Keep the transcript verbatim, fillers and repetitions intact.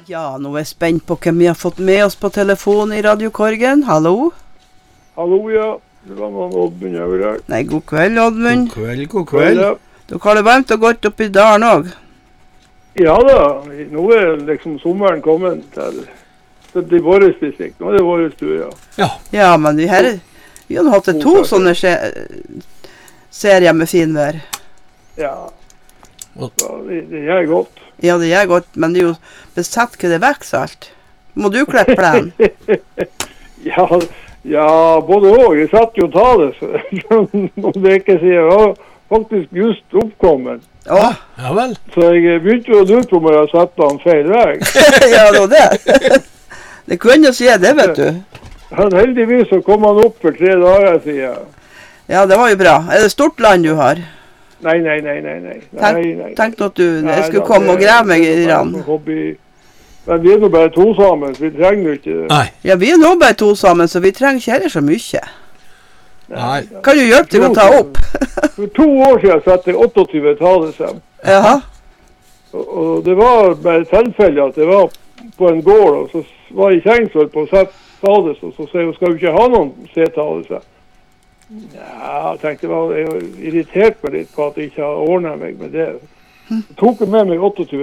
Ja, nå er jeg spent på hvem vi har fått med oss på telefon i radiokorgen. Hallo? Hallo, ja. Det var noen Oddmund over her. Nei, god kveld, Oddmund. God kveld, god kveld. Ja. Dere har det varmt og godt oppe i dalen også. Ja da, nå er liksom sommeren kommet til, til de våres distrikt. Nå er det våres tur, ja. Ja. Ja, men vi, her, vi har hatt to sånne se serier med finvær. Ja, så det, det gjør godt. Ja, det gjør godt, men det er jo besatt hva det vekser alt. Må du klippe plen? ja, ja, både og. Jeg satt jo og talet, om det ikke sier. Jeg var faktisk just oppkommet. Åh, Ja vel. Så jeg begynte jo å lure på om jeg har satt den feil vei. ja, det var det. Det kunne jo si det, vet du. Han heldigvis så kom han opp for tre dager siden. Ja, det var jo bra. Er det stort land du har? Nei, nei, nei, nei, nei. Tenk, nei, nei. tenk nå at du Nei, jeg skulle da, komme og det- grave meg det i er rann. bare hobby. Men vi er nå bare to sammen, så vi trenger jo ikke det. Nei. Ja, vi er nå bare to sammen, så vi trenger ikke heller så mye. Nei. Kan du hjelpe til å ta opp? For to år siden satte jeg åttiåtte talesem. Jaha. Og, og det var bare tilfelle at det var på en gård, og så var jeg kjengshold på å sette tales, og så sier jeg, skal vi ikke ha noen se-talesem? Ja, jeg tenkte, jeg var irritert meg litt på at jeg ikke har ordnet meg med det. Jeg tok med meg åttiåtte